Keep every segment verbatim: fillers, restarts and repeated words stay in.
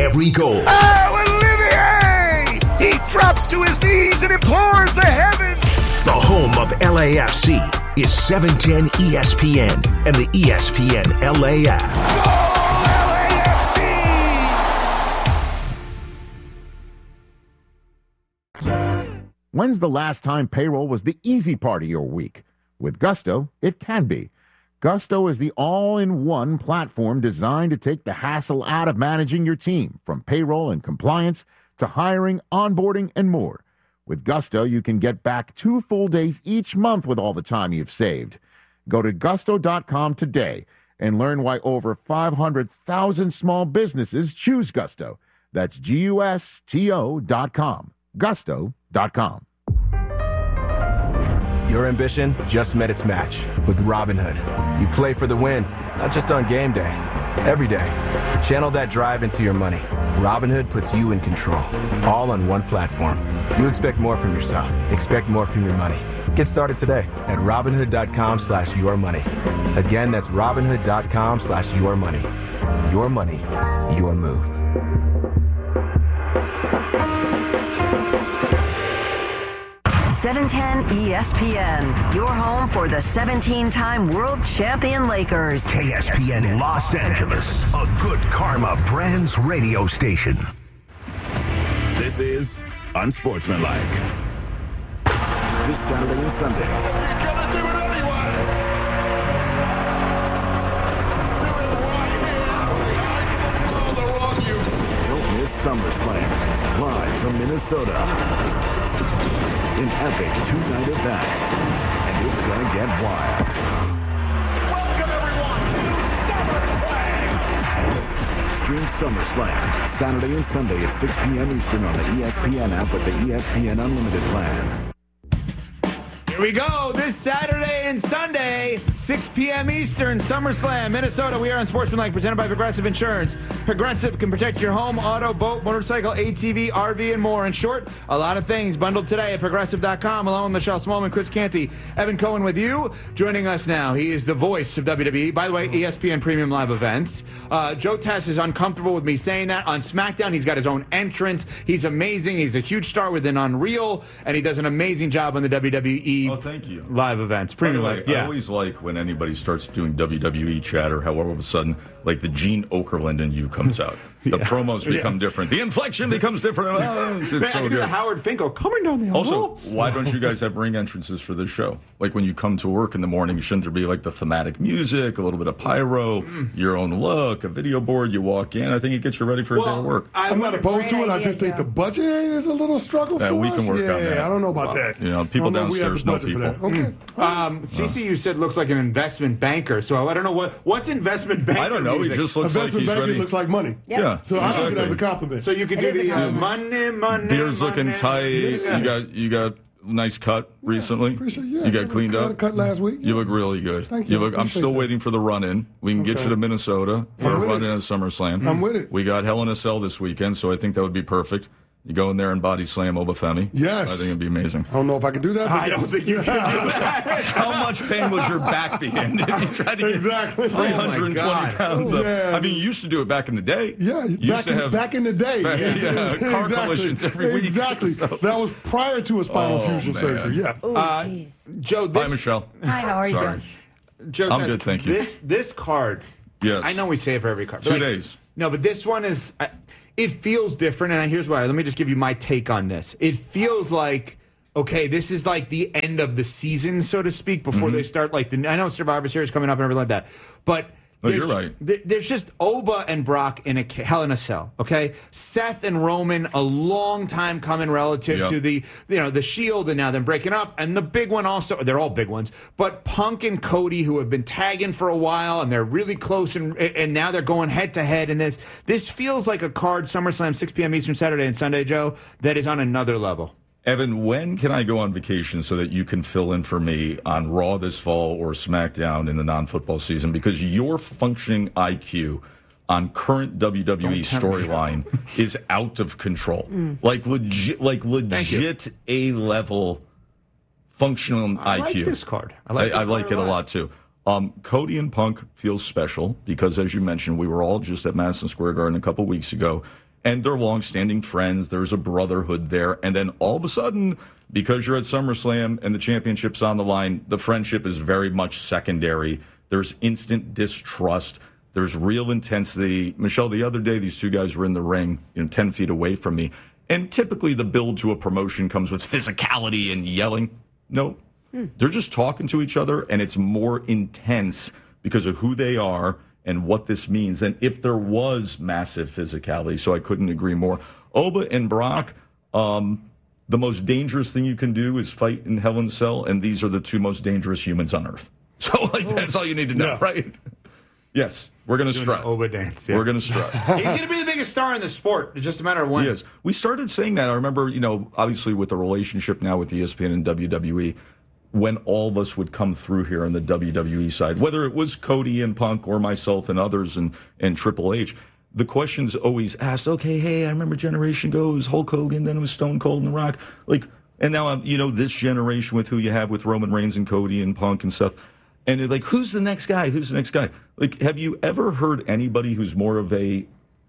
every goal. Oh, Olivier! He drops to his knees and implores the heavens. The home of L A F C is seven ten E S P N and the E S P N L A app. Goal L A F C! When's the last time payroll was the easy part of your week? With Gusto, it can be. Gusto is the all-in-one platform designed to take the hassle out of managing your team, from payroll and compliance to hiring, onboarding, and more. With Gusto, you can get back two full days each month with all the time you've saved. Go to gusto dot com today and learn why over five hundred thousand small businesses choose Gusto. That's G U S T O dot com. gusto dot com. Your ambition just met its match with Robinhood. You play for the win, not just on game day, every day. Channel that drive into your money. Robinhood puts you in control, all on one platform. You expect more from yourself. Expect more from your money. Get started today at Robinhood dot com slash your money. Again, that's Robinhood dot com slash your money. Your money, your move. seven ten E S P N, your home for the seventeen-time world champion Lakers. K S P N Los Angeles, a Good Karma Brands radio station. This is Unsportsmanlike. This Saturday and Sunday. Don't miss SummerSlam, live from Minnesota. An epic two-night event, and it's gonna get wild. Welcome everyone, Stream SummerSlam Saturday and Sunday at six p.m. Eastern on the E S P N app with the E S P N Unlimited plan. Here we go, this Saturday and Sunday, six p.m. Eastern, SummerSlam, Minnesota. We are on Sportsmanlike, presented by Progressive Insurance. Progressive can protect your home, auto, boat, motorcycle, A T V, R V, and more. In short, a lot of things bundled today at Progressive dot com, along with Michelle Smallman, Chris Canty, Evan Cohen with you. Joining us now, he is the voice of W W E. By the way, E S P N Premium Live Events. Uh, Joe Tess is uncomfortable with me saying that. On SmackDown, he's got his own entrance. He's amazing. He's a huge star within Unreal, and he does an amazing job on the W W E Oh, thank you. live events. Premium By the Live. way, Yeah. I always like when anybody starts doing W W E chatter, how all of a sudden, like the Gene Okerlund in you comes out. The Yeah. promos become Yeah. different. The inflection becomes different. Oh, it's, it's Man, I so can do the good. Howard Finkel coming down the aisle. Also, why don't you guys have ring entrances for this show? Like when you come to work in the morning, shouldn't there be like the thematic music, a little bit of pyro, Mm. your own look, a video board, you walk in. I think it gets you ready for a day of work. I'm not opposed to it. I just think the budget is a little struggle Yeah, for we us. can work yeah, on that. I don't know about that. You know, people I don't know if we have downstairs the know budget for people. that. Okay. Um, Cece, you said looks like an investment banker, so I don't know what what's investment banker. I don't know. He music? just looks like Investment he's banking ready. looks like money. Yeah. So I took it exactly. as a compliment. So you could It do is a the uh, compliment. money, money. Beard's looking money. tight. Yeah. You got you got a nice cut recently. Appreciate- yeah, you got got a cleaned cut- up. cut last week, You yeah. look really good. Thank you. look. I'm Appreciate still that. waiting for the run in. We can get Okay. you to Minnesota for I'm a with run it. in at SummerSlam. I'm with it. We got Hell in a Cell this weekend, so I think that would be perfect. You go in there and body slam Obafemi. Yes. I think it'd be amazing. I don't know if I can do that. but I don't think you can do that. How much pain would your back be in if you tried to get Exactly. three hundred twenty Oh, my God. pounds up? Yeah. I mean, you used to do it back in the day. Yeah, You back used to in, have back in the day. Back- yeah, yeah, car exactly. collisions every week. Exactly. So- That was prior to a spinal Oh, fusion man. surgery. Yeah. Oh, Uh, jeez. Joe, this, Bye, Michelle. Hi, how are you Sorry. doing? Joe, I'm says, good, thank you. This this card. Yes. I know we say it for every card. but Two like- days. No, but this one is. I, it feels different, and here's why. Let me just give you my take on this. It feels like. Okay, this is like the end of the season, so to speak, before Mm-hmm. they start. Like the, I know Survivor Series coming up and everything like that, but No, there's- you're right. there- There's just Oba and Brock in a ca- Hell in a Cell. Okay, Seth and Roman, a long time coming relative Yep. to the you know the Shield, and now them breaking up, and the big one also. They're all big ones, but Punk and Cody, who have been tagging for a while, and they're really close, and and now they're going head to head in this. This feels like a card SummerSlam six p.m. Eastern Saturday and Sunday, Joe, that is on another level. Evan, when can I go on vacation so that you can fill in for me on Raw this fall or SmackDown in the non-football season? Because your functioning I Q on current W W E Don't tempt me. storyline is out of control. Like legit, like legit A level functional I like I Q. this card. I I like like, this card it a lot too. Um, Cody and Punk feels special because, as you mentioned, we were all just at Madison Square Garden a couple weeks ago. and they're long-standing friends. There's a brotherhood there. And then all of a sudden, because you're at SummerSlam and the championship's on the line, the friendship is very much secondary. There's instant distrust. There's real intensity. Michelle, the other day, these two guys were in the ring, you know, ten feet away from me. And typically the build to a promotion comes with physicality and yelling. No, hmm. they're just talking to each other, and it's more intense because of who they are and what this means than if there was massive physicality. So I couldn't agree more. Oba and Brock, um, the most dangerous thing you can do is fight in Hell in a Cell, and these are the two most dangerous humans on Earth. So like that's all you need to know, yeah. right? Yes, we're going to strut. Oba dance. Yeah. We're going to strut. He's going to be the biggest star in the sport. It's just a matter of when. Yes, we started saying that. I remember, you know, obviously with the relationship now with E S P N and W W E, when all of us would come through here on the W W E side, whether it was Cody and Punk or myself and others and, and Triple H, the question's always asked, okay, hey, I remember generation ago, it was Hulk Hogan, then it was Stone Cold and The Rock. Like, and now, I'm, you know, this generation with who you have with Roman Reigns and Cody and Punk and stuff. And they're like, who's the next guy? Who's the next guy? Like, have you ever heard anybody who's more of a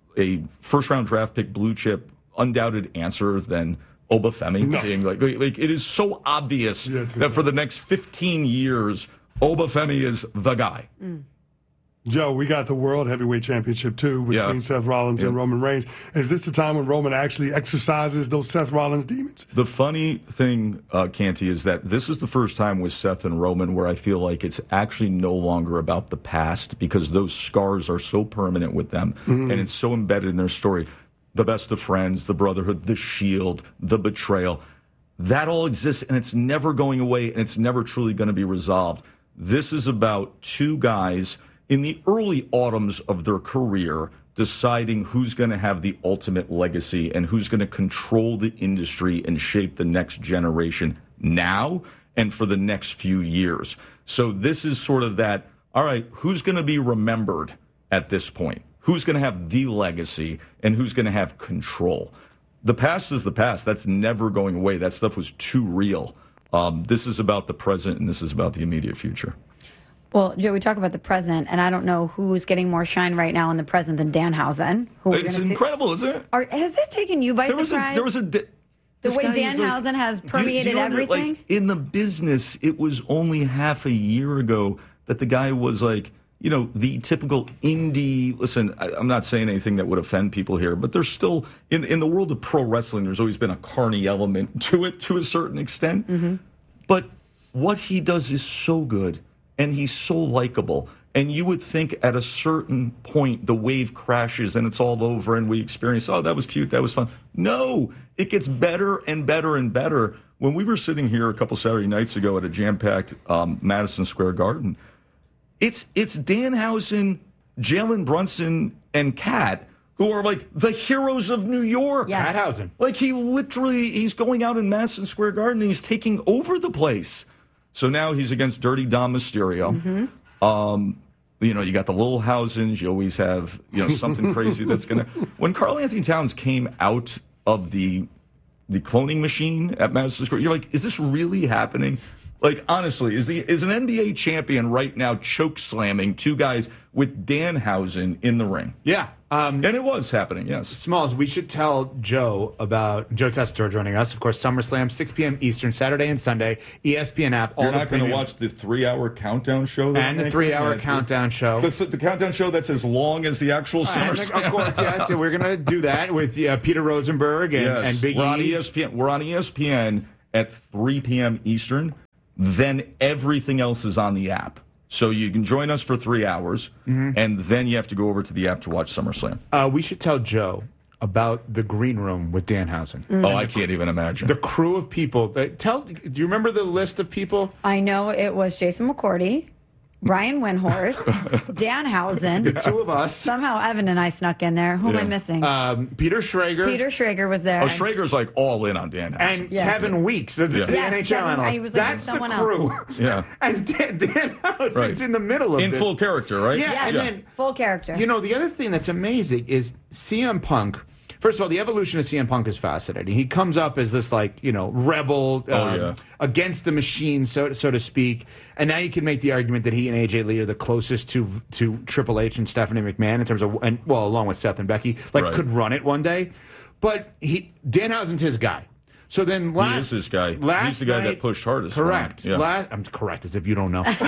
a first-round draft pick, blue chip, undoubted answer than Oba Femi? No. Being like, like, it is so obvious yeah, that for the next fifteen years, Oba Femi is the guy. Mm. Joe, we got the World Heavyweight Championship, too, between yeah. Seth Rollins yeah. and Roman Reigns. Is this the time when Roman actually exercises those Seth Rollins demons? The funny thing, uh, Canty, is that this is the first time with Seth and Roman where I feel like it's actually no longer about the past because those scars are so permanent with them, mm-hmm. and it's so embedded in their story. The best of friends, the brotherhood, the shield, the betrayal. That all exists, and it's never going away, and it's never truly going to be resolved. This is about two guys in the early autumns of their career, deciding who's going to have the ultimate legacy and who's going to control the industry and shape the next generation now and for the next few years. So this is sort of that, all right, who's going to be remembered at this point? Who's going to have the legacy and who's going to have control? The past is the past. That's never going away. That stuff was too real. Um, this is about the present, and this is about the immediate future. Well, Joe, we talk about the present, and I don't know who's getting more shine right now in the present than Danhausen. Who it's incredible, see. isn't it? Are, has it taken you by there surprise? Was a, there was a di- the way Danhausen like, has permeated do, do you everything? Like, in the business, it was only half a year ago that the guy was like, you know, the typical indie. Listen, I, I'm not saying anything that would offend people here, but there's still, in, in the world of pro wrestling, there's always been a carny element to it to a certain extent. Mm-hmm. But what he does is so good. And he's so likable. And you would think at a certain point the wave crashes and it's all over and we experience, oh, that was cute, that was fun. No, it gets better and better and better. When we were sitting here a couple Saturday nights ago at a jam-packed um, Madison Square Garden, it's it's Danhausen, Jalen Brunson, and Kat who are like the heroes of New York. Yes. Danhausen. Like he literally, he's going out in Madison Square Garden and he's taking over the place. So now he's against Dirty Dom Mysterio. Mm-hmm. Um, you know, you got the little Housens. You always have, you know, something crazy that's going to... When Karl Anthony Towns came out of the the cloning machine at Madison Square, you're like, is this really happening? Like, honestly, is the is an N B A champion right now choke slamming two guys with Danhausen in the ring? Yeah. Um, and it was happening, yes. Smalls, we should tell Joe about Joe Tessitore joining us. Of course, SummerSlam, six p.m. Eastern, Saturday and Sunday. E S P N app. You're not going to watch the three-hour countdown show? And the three-hour yeah, countdown show. The, the countdown show that's as long as the actual SummerSlam. Of course, yes. So we're going to do that with uh, Peter Rosenberg and, yes. and Big we're E. On E S P N. We're on E S P N at three p.m. Eastern. Then everything else is on the app. So you can join us for three hours, mm-hmm. and then you have to go over to the app to watch SummerSlam. Uh, we should tell Joe about the green room with Danhausen. Mm-hmm. Oh, I can't even imagine. The crew of people. That, tell. Do you remember the list of people? I know it was Jason McCourty, Brian Windhorst, Danhausen. The two of us. Somehow Evan and I snuck in there. Who yeah. am I missing? Um, Peter Schrager. Peter Schrager was there. Oh, Schrager's like all in on Danhausen. And yes. Kevin Weeks, the, yeah. the yes, N H L Kevin, analyst. I was like, That's someone the crew. else. Yeah. And Dan, Danhausen's right. in the middle of in this. full character, right? Yeah, yes. and yeah. then full character. You know, the other thing that's amazing is C M Punk first of all, the evolution of C M Punk is fascinating. He comes up as this, like, you know, rebel um, oh, yeah. against the machine, so so to speak. And now you can make the argument that he and A J Lee are the closest to to Triple H and Stephanie McMahon in terms of, and well, along with Seth and Becky, like right. could run it one day. But he Danhausen's his guy. So then last, he is this guy. Last He's the guy night, that pushed hardest. Correct. Yeah. Last, I'm correct, as if you don't know. The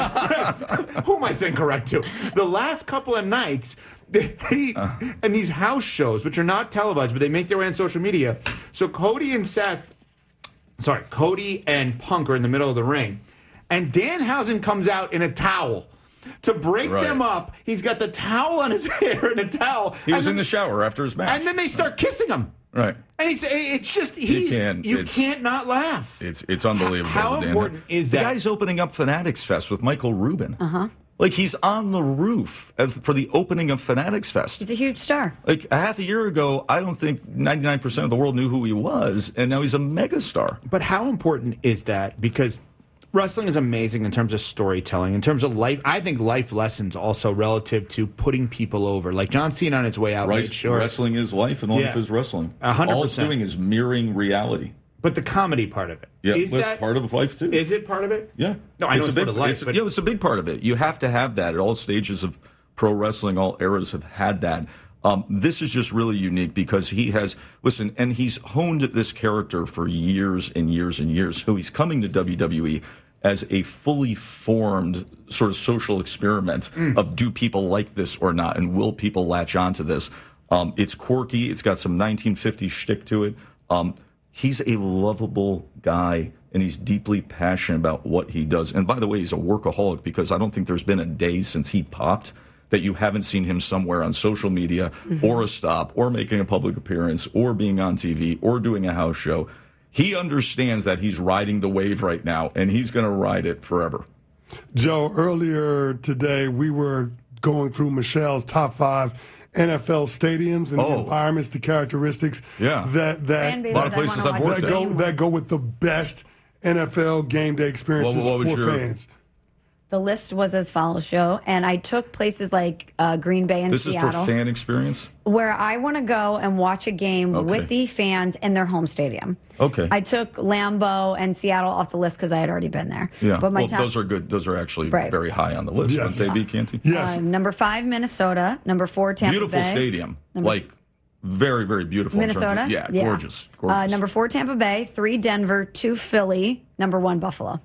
last, who am I saying correct to? The last couple of nights, he, uh. and these house shows, which are not televised, but they make their way on social media. So Cody and Seth, sorry, Cody and Punk are in the middle of the ring, and Danhausen comes out in a towel. To break right. them up, he's got the towel on his hair and a towel. He was then, in the shower after his match. And then they start kissing him. Right. And he's, it's just, he, you, you can't not laugh. It's it's unbelievable. How important is that? The guy's opening up Fanatics Fest with Michael Rubin. Uh-huh. Like, he's on the roof as for the opening of Fanatics Fest. He's a huge star. Like, a half a year ago, I don't think ninety-nine percent of the world knew who he was, and now he's a megastar. But how important is that? Because wrestling is amazing in terms of storytelling, in terms of life. I think life lessons also relative to putting people over. Like John Cena on his way out. Right. Sure. Wrestling is life, and life yeah. is wrestling. one hundred percent. All it's doing is mirroring reality. But the comedy part of it. Yeah, is that's that part of life, too. Is it part of it? Yeah. No, I know it's, it's a big, part of life. It's, but yeah, it's a big part of it. You have to have that at all stages of pro wrestling. All eras have had that. Um, this is just really unique because he has, listen, and he's honed this character for years and years and years. So he's coming to W W E as a fully formed sort of social experiment mm. of do people like this or not, and will people latch onto this? Um, it's quirky. It's got some nineteen fifties shtick to it. Um, he's a lovable guy, and he's deeply passionate about what he does. And by the way, he's a workaholic because I don't think there's been a day since he popped that you haven't seen him somewhere on social media mm-hmm. or a stop or making a public appearance or being on T V or doing a house show. He understands that he's riding the wave right now, and he's going to ride it forever. Joe, earlier today, we were going through Michelle's top five N F L stadiums and oh. the environments, the characteristics yeah. that that a lot of places I've worked that go, that go with the best N F L game day experiences what, what for your, fans. The list was as follows, Joe, and I took places like uh, Green Bay and this Seattle. This is for fan experience? Where I want to go and watch a game okay. with the fans in their home stadium. Okay. I took Lambeau and Seattle off the list because I had already been there. Yeah, but my well, top, those are good. Those are actually right. very high on the list. Yes. Wouldn't they be, Canty? Yes. Uh, number five, Minnesota. Number four, Tampa Beautiful Bay. stadium. Number like, very, very beautiful. Minnesota? Of, yeah, yeah, gorgeous. gorgeous. Uh, number four, Tampa Bay. Three, Denver. Two, Philly. Number one, Buffalo.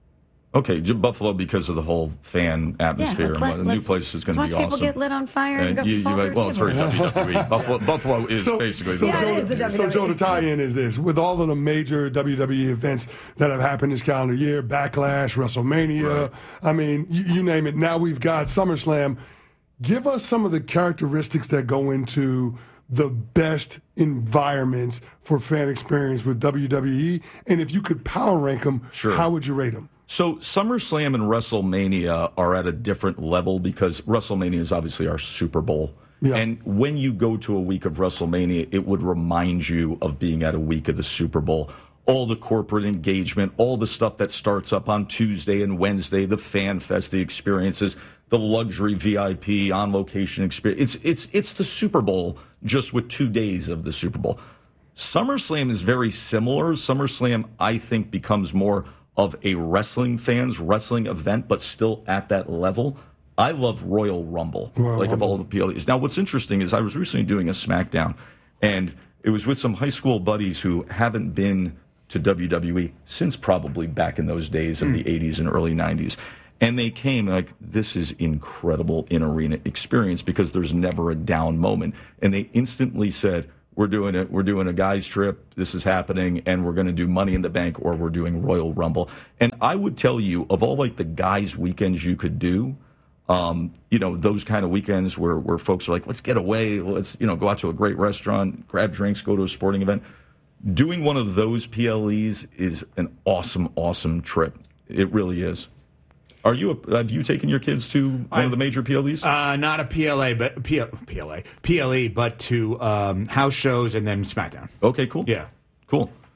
Okay, Buffalo because of the whole fan atmosphere yeah, and what the new place is going to be awesome. awesome. People get lit on fire and, and go you, fall you through well, it's very W W E. Buffalo, Buffalo is so, basically so the yeah, Joe, it is the W W E. So, Joe, the tie-in is this. With all of the major W W E events that have happened this calendar year, Backlash, WrestleMania, right. I mean, you, you name it. Now we've got SummerSlam. Give us some of the characteristics that go into the best environments for fan experience with W W E. And if you could power rank them, sure. how would you rate them? So SummerSlam and WrestleMania are at a different level because WrestleMania is obviously our Super Bowl. Yeah. And when you go to a week of WrestleMania, it would remind you of being at a week of the Super Bowl. All the corporate engagement, all the stuff that starts up on Tuesday and Wednesday, the fan fest, the experiences, the luxury V I P on-location experience. It's, it's, it's the Super Bowl just with two days of the Super Bowl. SummerSlam is very similar. SummerSlam, I think, becomes more of a wrestling fans wrestling event, but still at that level. I love Royal Rumble, Royal like Rumble. Of all the P L Es. Now, what's interesting is I was recently doing a SmackDown, and it was with some high school buddies who haven't been to W W E since probably back in those days of mm. the eighties and early nineties. And they came like, this is incredible in-arena experience because there's never a down moment. And they instantly said, We're doing it. We're doing a guys trip. This is happening, and we're going to do Money in the Bank, or we're doing Royal Rumble. And I would tell you, of all like the guys' weekends you could do, um, you know, those kind of weekends where where folks are like, let's get away, let's you know go out to a great restaurant, grab drinks, go to a sporting event. Doing one of those P L Es is an awesome, awesome trip. It really is. Are you? A, have you taken your kids to one I, of the major P L Es? Uh, not a P L A, but P L, P L A, P L E, but to um, house shows and then SmackDown. Okay, cool. Yeah, cool.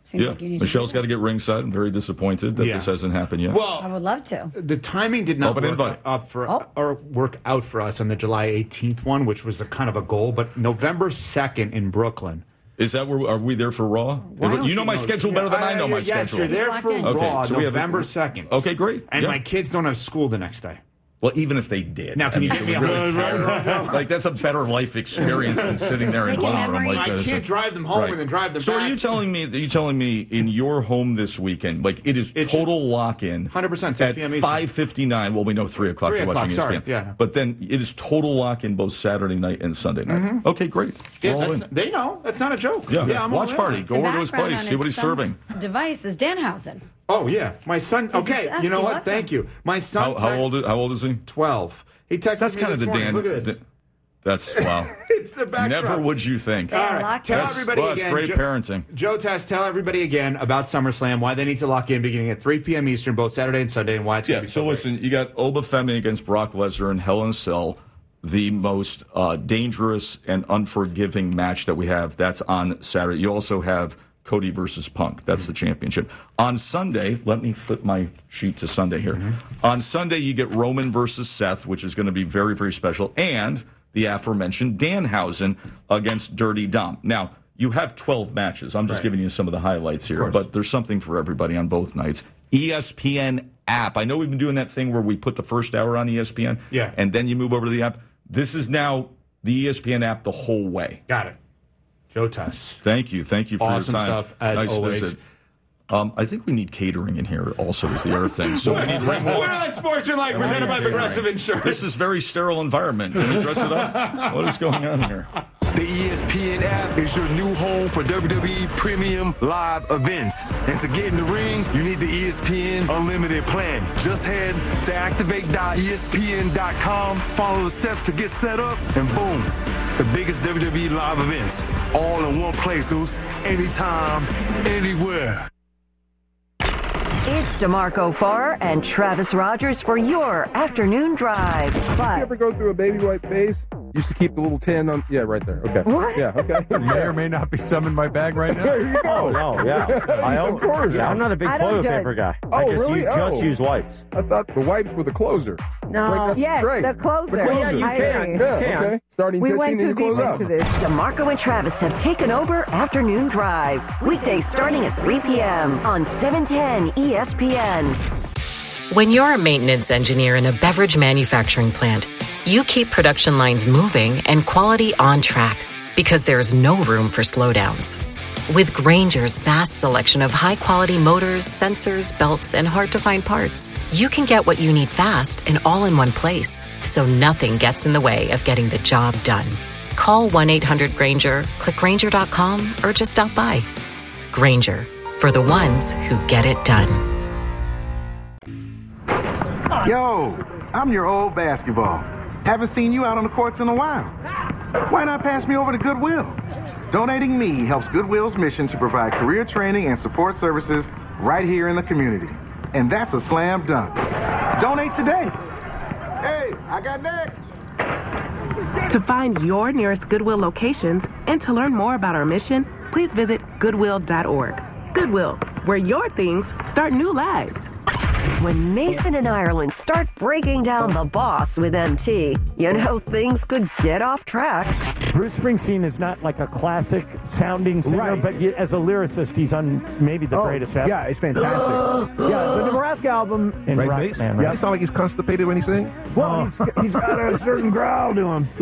Seems yeah, like you need Michelle's to got to get ringside. I'm very disappointed that Yeah. this hasn't happened yet. Well, I would love to. the timing did not Open work invite. up for Oh. or work out for us on the July eighteenth one, which was a kind of a goal. But November second in Brooklyn. Is that where are we there for Raw? Why don't You know my schedule better than I know my yes, schedule. you're there He's for locked in. Raw, Okay, so we have- November second. Okay, great. And Yeah. my kids don't have school the next day. Well, even if they did. Now, can I you mean, get do me we a really hotel care? room? Like, that's a better life experience than sitting there in Making Bonham. memories. Like, I that. can't drive them home Right. and then drive them So back. are you telling me that you telling me in your home this weekend, like it is It's total lock in, one hundred percent, six at p.m. Eastern. five fifty nine? Well, we know three o'clock. Three You're o'clock, watching sorry, E S P N. yeah. But then it is total lock in both Saturday night and Sunday night. Okay, great. Yeah, All that's, in. they know. That's not a joke. Yeah. I'm Watch all in. party. Go The over to his background place. on See his what he's son's serving. Device is Danhausen. Oh yeah, my son. Okay, obsessed. you know He what? loves Thank them. you. My son. How, how texted- old? Is, how old is he? Twelve. He texted That's me kind of this the morning. Dan. Look at this. the- that's wow. It's the backdrop. Never would you think. Yeah, All right, locked tell in. everybody well, it's again. great Joe, parenting. Joe Test, tell everybody again about SummerSlam, why they need to lock in beginning at three p.m. Eastern, both Saturday and Sunday, and why it's going Yeah, to be so so listen, you got Obafemi against Brock Lesnar and Hell in a Cell, the most uh, dangerous and unforgiving match that we have. That's on Saturday. You also have Cody versus Punk. That's mm-hmm. the championship. On Sunday, let me flip my sheet to Sunday here. Mm-hmm. On Sunday, you get Roman versus Seth, which is going to be very, very special, and the aforementioned Danhausen against Dirty Dom. Now, you have twelve matches. I'm just right. giving you some of the highlights here, but there's something for everybody on both nights. E S P N app. I know we've been doing that thing where we put the first hour on E S P N, yeah. and then you move over to the app. This is now the E S P N app the whole way. Got it. Joe Test. Thank you. Thank you for awesome your time. stuff, as nice always. Visit. Um, I think we need catering in here also is the other thing. So we need ring We're not Sportsmanlike, presented by Progressive Insurance. This is very sterile environment. Can we dress it up? What is going on here? The E S P N app is your new home for W W E Premium Live events. And to get in the ring, you need the E S P N Unlimited plan. Just head to activate dot E S P N dot com, follow the steps to get set up, and boom, the biggest W W E live events. All in one place, Zeus. Anytime, anywhere. It's DeMarco Farr and Travis Rogers for your afternoon drive. But you ever go through a baby wipe phase? Used to keep the little tin on. Yeah, right there. Okay. What? Yeah. Okay. May or may not be some in my bag right now. There you go. Oh, no, yeah. I of course. Yeah, I'm not a big I don't toilet judge. paper guy. Oh, I just really? use, Oh. just use wipes. I thought the wipes were the closer. No. Like, that's Yes, great. the closer. The closer. Yeah, you I can. agree. You Yeah, can. okay. Starting We pitching went and too you close deep out. into this. DeMarco and Travis have taken over Afternoon Drive. Weekdays starting at three p.m. on seven ten E S P N. When you're a maintenance engineer in a beverage manufacturing plant, you keep production lines moving and quality on track because there's no room for slowdowns. With Grainger's vast selection of high-quality motors, sensors, belts, and hard-to-find parts, you can get what you need fast and all in one place, so nothing gets in the way of getting the job done. Call one eight hundred Grainger, click Grainger dot com, or just stop by. Grainger, for the ones who get it done. Yo, I'm your old basketball. Haven't seen you out on the courts in a while. Why not pass me over to Goodwill? Donating me helps Goodwill's mission to provide career training and support services right here in the community. And that's a slam dunk. Donate today. Hey, I got next. To find your nearest Goodwill locations and to learn more about our mission, please visit goodwill dot org. Goodwill, where your things start new lives. When Mason and Ireland start breaking down the boss with M T, you know things could get off track. Bruce Springsteen is not like a classic sounding singer, Right. but y- as a lyricist, he's on maybe the Oh, greatest ever. yeah, it's fantastic. yeah, the Nebraska album in Right, Rock Mace? Man, Yeah, right? it sound like he's constipated when he sings. Well, he's, he's got a certain growl to him.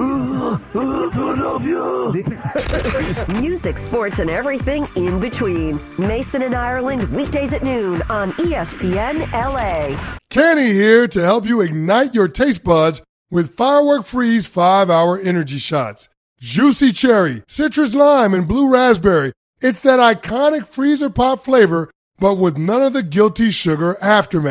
Music, sports, and everything in between. Mason and Ireland, weekdays at noon on E S P N L A. Kenny here to help you ignite your taste buds with Firework Freeze five hour energy shots. Juicy cherry, citrus lime, and blue raspberry. It's that iconic freezer pop flavor, but with none of the guilty sugar aftermath.